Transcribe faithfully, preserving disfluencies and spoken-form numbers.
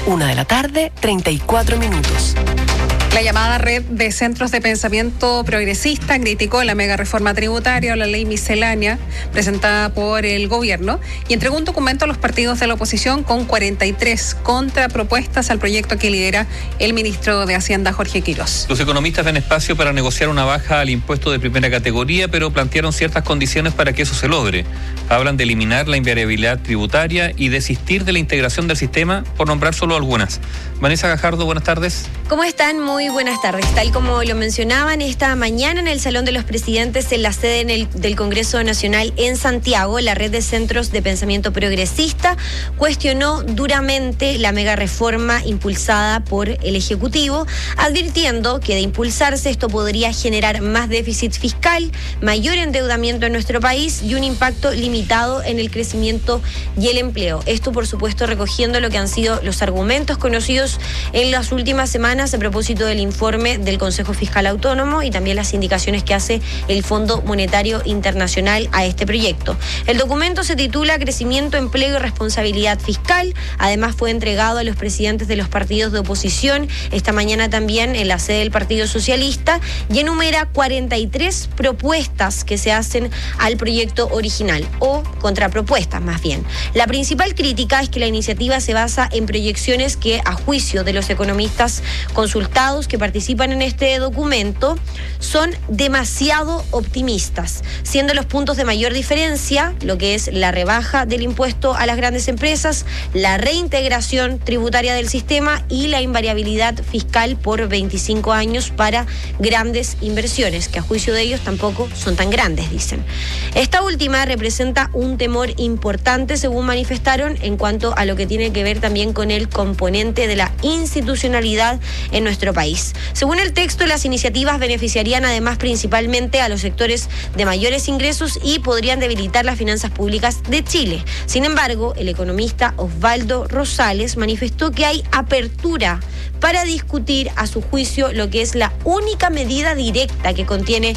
Una de la tarde, treinta y cuatro minutos. La llamada Red de Centros de Pensamiento Progresista criticó la mega reforma tributaria o la ley miscelánea presentada por el gobierno y entregó un documento a los partidos de la oposición con cuarenta y tres contrapropuestas al proyecto que lidera el ministro de Hacienda, Jorge Quirós. Los economistas ven espacio para negociar una baja al impuesto de primera categoría, pero plantearon ciertas condiciones para que eso se logre. Hablan de eliminar la invariabilidad tributaria y desistir de la integración del sistema, por nombrar solo algunas. Vanessa Gajardo, buenas tardes. ¿Cómo están? Muy buenas tardes. Tal como lo mencionaban, esta mañana en el Salón de los Presidentes, en la sede en el, del Congreso Nacional en Santiago, la Red de Centros de Pensamiento Progresista cuestionó duramente la mega reforma impulsada por el Ejecutivo, advirtiendo que de impulsarse esto podría generar más déficit fiscal, mayor endeudamiento en nuestro país y un impacto limitado en el crecimiento y el empleo. Esto, por supuesto, recogiendo lo que han sido los argumentos conocidos en las últimas semanas a propósito del informe del Consejo Fiscal Autónomo y también las indicaciones que hace el Fondo Monetario Internacional a este proyecto. El documento se titula Crecimiento, Empleo y Responsabilidad Fiscal. Además, fue entregado a los presidentes de los partidos de oposición esta mañana también en la sede del Partido Socialista y enumera cuarenta y tres propuestas que se hacen al proyecto original, o contrapropuestas más bien. La principal crítica es que la iniciativa se basa en proyecciones que, a juicio de los economistas consultados que participan en este documento, son demasiado optimistas, siendo los puntos de mayor diferencia lo que es la rebaja del impuesto a las grandes empresas, la reintegración tributaria del sistema y la invariabilidad fiscal por veinticinco años para grandes inversiones, que a juicio de ellos tampoco son tan grandes, dicen. Esta última representa un temor importante, según manifestaron, en cuanto a lo que tiene que ver también con el componente de la institucionalidad en nuestro país. Según el texto, las iniciativas beneficiarían además principalmente a los sectores de mayores ingresos y podrían debilitar las finanzas públicas de Chile. Sin embargo, el economista Osvaldo Rosales manifestó que hay apertura para discutir, a su juicio, lo que es la única medida directa que contiene